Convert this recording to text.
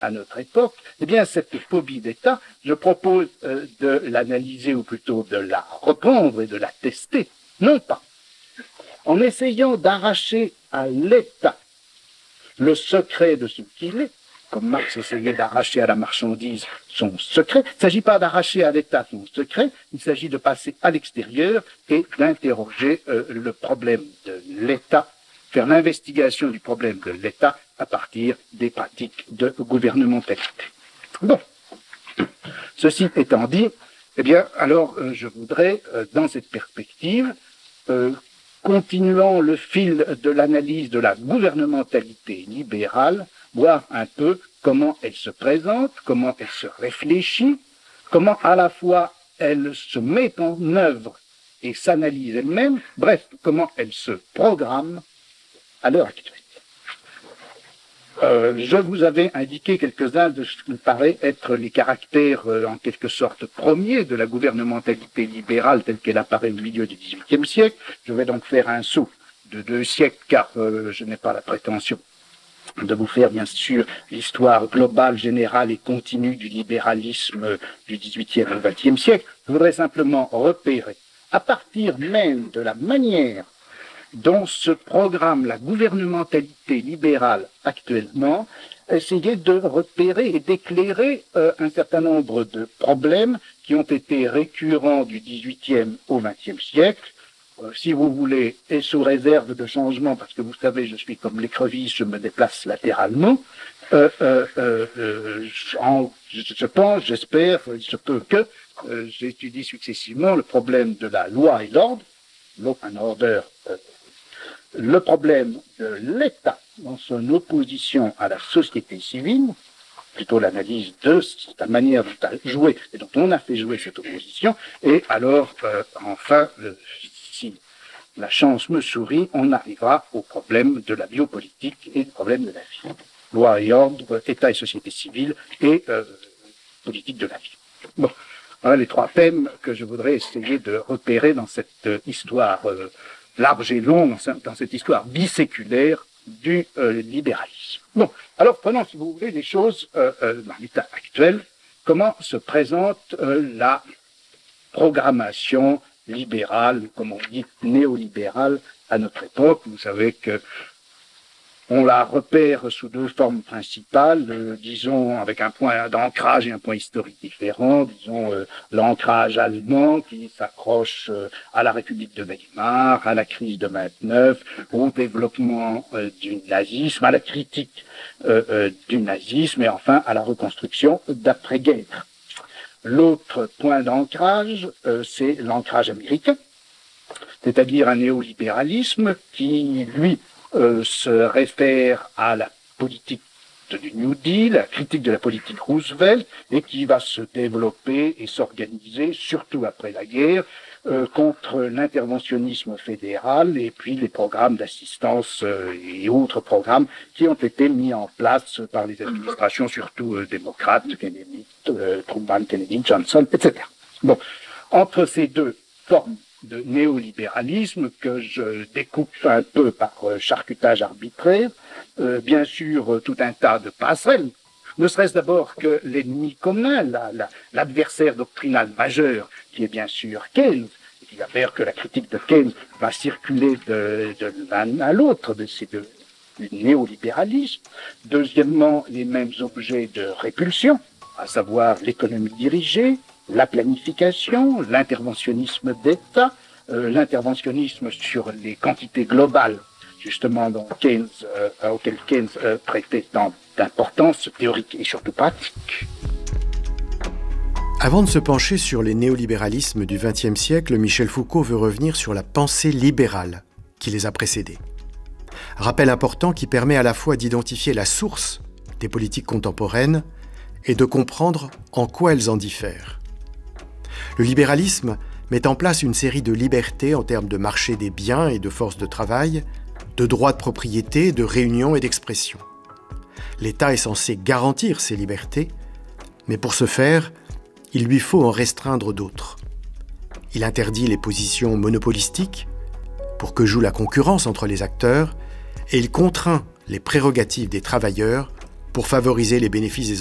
à notre époque, eh bien, cette phobie d'État, je propose de l'analyser, ou plutôt de la reprendre et de la tester, non pas en essayant d'arracher à l'État le secret de ce qu'il est, comme Marx essayait d'arracher à la marchandise son secret. Il ne s'agit pas d'arracher à l'État son secret, il s'agit de passer à l'extérieur et d'interroger le problème de l'État, faire l'investigation du problème de l'État à partir des pratiques de gouvernementalité. Bon, ceci étant dit, eh bien, alors je voudrais, dans cette perspective, continuant le fil de l'analyse de la gouvernementalité libérale, voir un peu comment elle se présente, comment elle se réfléchit, comment à la fois elle se met en œuvre et s'analyse elle-même, bref, comment elle se programme à l'heure actuelle. Je vous avais indiqué quelques-uns de ce qui me paraît être les caractères en quelque sorte premiers de la gouvernementalité libérale telle qu'elle apparaît au milieu du XVIIIe siècle. Je vais donc faire un saut de 2 siècles car je n'ai pas la prétention de vous faire bien sûr l'histoire globale, générale et continue du libéralisme du XVIIIe au XXe siècle. Je voudrais simplement repérer à partir même de la manière dont se programme la gouvernementalité libérale actuellement, essayer de repérer et d'éclairer un certain nombre de problèmes qui ont été récurrents du XVIIIe au XXe siècle. Si vous voulez, et sous réserve de changement, parce que vous savez, je suis comme l'écrevisse, je me déplace latéralement, je pense, j'espère, il se peut que j'étudie successivement le problème de la loi et l'ordre, law and order, le problème de l'État dans son opposition à la société civile, plutôt l'analyse de la manière dont a joué et dont on a fait jouer cette opposition, et alors, enfin, si la chance me sourit, on arrivera au problème de la biopolitique et au problème de la vie. Loi et ordre, État et société civile, et politique de la vie. Bon, voilà les 3 thèmes que je voudrais essayer de repérer dans cette histoire large et longue, dans cette histoire biséculaire du libéralisme. Bon, alors prenons, si vous voulez, les choses dans l'état actuel. Comment se présente la programmation libérale, comme on dit, néolibérale à notre époque? Vous savez que on la repère sous 2 formes principales, disons avec un point d'ancrage et un point historique différent, disons l'ancrage allemand qui s'accroche à la République de Weimar, à la crise de 29, au développement du nazisme, à la critique du nazisme et enfin à la reconstruction d'après-guerre. L'autre point d'ancrage, c'est l'ancrage américain, c'est-à-dire un néolibéralisme qui, lui, se réfère à la politique du New Deal, la critique de la politique Roosevelt, et qui va se développer et s'organiser, surtout après la guerre, contre l'interventionnisme fédéral et puis les programmes d'assistance et autres programmes qui ont été mis en place par les administrations, surtout démocrates, Kennedy, Truman, Kennedy, Johnson, etc. Bon, entre ces 2 formes de néolibéralisme que je découpe un peu par charcutage arbitraire, bien sûr tout un tas de passerelles, ne serait-ce d'abord que l'ennemi commun, l'adversaire doctrinal majeur, qui est bien sûr Keynes. Il s'avère que la critique de Keynes va circuler de l'un à l'autre de ces 2 néolibéralismes. Deuxièmement, les mêmes objets de répulsion, à savoir l'économie dirigée, la planification, l'interventionnisme d'État, l'interventionnisme sur les quantités globales, justement auquel Keynes prêtait tant d'importance théorique et surtout pratique. Avant de se pencher sur les néolibéralismes du XXe siècle, Michel Foucault veut revenir sur la pensée libérale qui les a précédés. Rappel important qui permet à la fois d'identifier la source des politiques contemporaines et de comprendre en quoi elles en diffèrent. Le libéralisme met en place une série de libertés en termes de marché des biens et de forces de travail, de droits de propriété, de réunion et d'expression. L'État est censé garantir ces libertés, mais pour ce faire, il lui faut en restreindre d'autres. Il interdit les positions monopolistiques pour que joue la concurrence entre les acteurs et il contraint les prérogatives des travailleurs pour favoriser les bénéfices des